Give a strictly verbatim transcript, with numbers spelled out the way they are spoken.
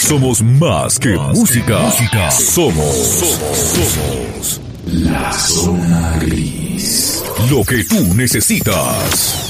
Somos más que más música. Que música. Somos, somos, somos la zona gris. Lo que tú necesitas.